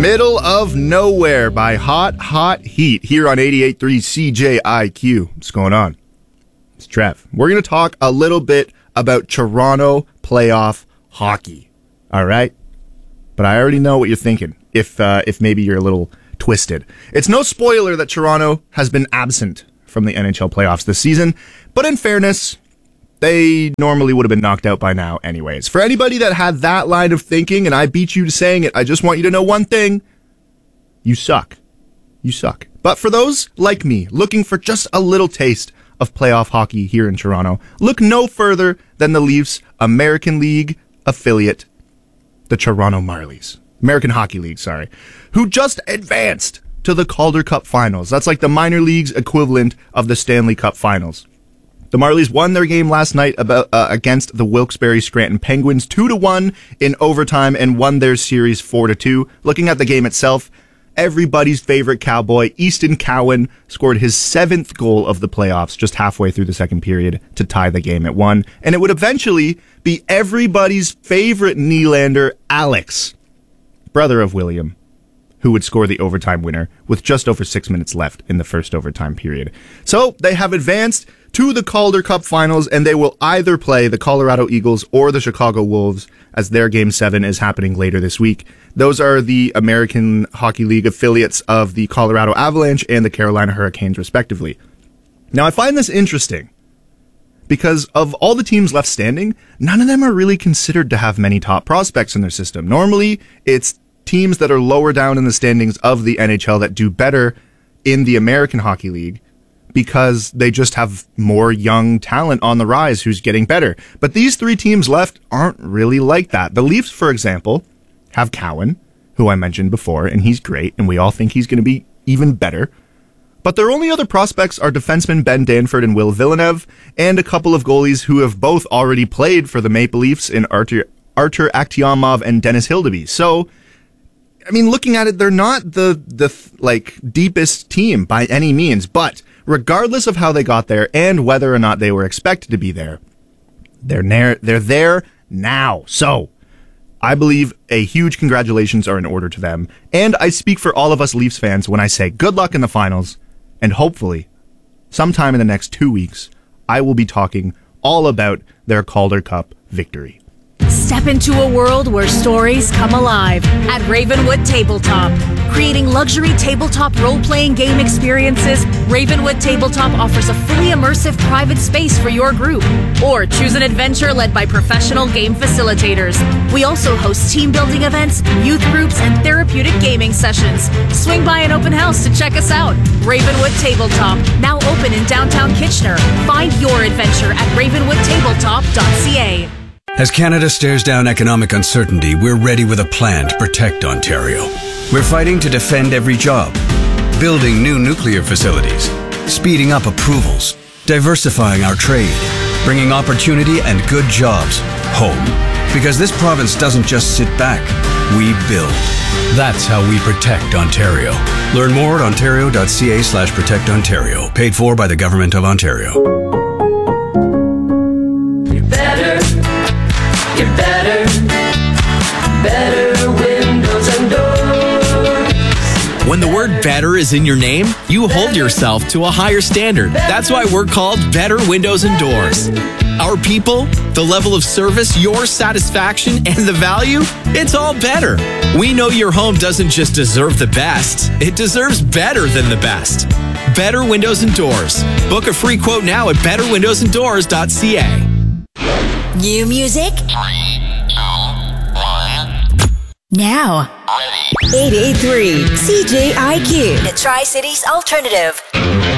Middle of Nowhere by Hot Hot Heat here on 88.3 CJIQ. What's going on? It's Trev. We're going to talk a little bit about Toronto playoff hockey. All right? But I already know what you're thinking, if maybe you're a little twisted. It's no spoiler that Toronto has been absent from the NHL playoffs this season, but in fairness, they normally would have been knocked out by now anyways. For anybody that had that line of thinking, and I beat you to saying it, I just want you to know one thing. You suck. You suck. But for those like me, looking for just a little taste of playoff hockey here in Toronto, look no further than the Leafs American League affiliate, the Toronto Marlies. American Hockey League, sorry. Who just advanced to the Calder Cup Finals. That's like the minor league's equivalent of the Stanley Cup Finals. The Marlies won their game last night against the Wilkes-Barre Scranton Penguins 2-1 in overtime and won their series 4-2. Looking at the game itself, everybody's favorite cowboy, Easton Cowan, scored his 7th goal of the playoffs just halfway through the second period to tie the game at 1. And it would eventually be everybody's favorite Nylander, Alex, brother of William, who would score the overtime winner with just over 6 minutes left in the first overtime period. So they have advanced to the Calder Cup Finals, and they will either play the Colorado Eagles or the Chicago Wolves, as their Game 7 is happening later this week. Those are the American Hockey League affiliates of the Colorado Avalanche and the Carolina Hurricanes, respectively. Now, I find this interesting because of all the teams left standing, none of them are really considered to have many top prospects in their system. Normally, it's teams that are lower down in the standings of the NHL that do better in the American Hockey League because they just have more young talent on the rise who's getting better. But these three teams left aren't really like that. The Leafs, for example, have Cowan, who I mentioned before, and he's great, and we all think he's going to be even better. But their only other prospects are defensemen Ben Danford and Will Villeneuve, and a couple of goalies who have both already played for the Maple Leafs in Artur Akhtiamov and Dennis Hildeby. So, I mean, looking at it, they're not the deepest team by any means, but regardless of how they got there and whether or not they were expected to be there, they're there now. So, I believe a huge congratulations are in order to them, and I speak for all of us Leafs fans when I say good luck in the finals, and hopefully, sometime in the next 2 weeks, I will be talking all about their Calder Cup victory. Step into a world where stories come alive at Ravenwood Tabletop. Creating luxury tabletop role-playing game experiences, Ravenwood Tabletop offers a fully immersive private space for your group. Or choose an adventure led by professional game facilitators. We also host team-building events, youth groups, and therapeutic gaming sessions. Swing by an open house to check us out. Ravenwood Tabletop, now open in downtown Kitchener. Find your adventure at ravenwoodtabletop.ca. As Canada stares down economic uncertainty, we're ready with a plan to protect Ontario. We're fighting to defend every job, building new nuclear facilities, speeding up approvals, diversifying our trade, bringing opportunity and good jobs home. Because this province doesn't just sit back, we build. That's how we protect Ontario. Learn more at ontario.ca/protectontario. Paid for by the Government of Ontario. You're better windows and doors. When the word better is in your name, you hold yourself to a higher standard. That's why we're called Better Windows and Doors. Our people, the level of service, your satisfaction, and the value, it's all better. We know your home doesn't just deserve the best, it deserves better than the best. Better Windows and Doors. Book a free quote now at betterwindowsanddoors.ca. New music? 3, 2, 1. Now. 88.3 CJIQ. The Tri-Cities Alternative.